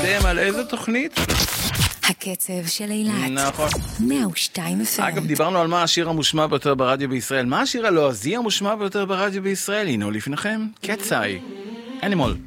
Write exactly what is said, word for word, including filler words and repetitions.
אתם על איזה תוכנית? הקצב של אילת. נכון. מאה ושתיים אף אם. אגב, דיברנו על מה השיר המושמע ביותר ברדיו בישראל. מה השיר הלועזי המושמע ביותר ברדיו בישראל? הנה לפניכם, קצאי. אנימול.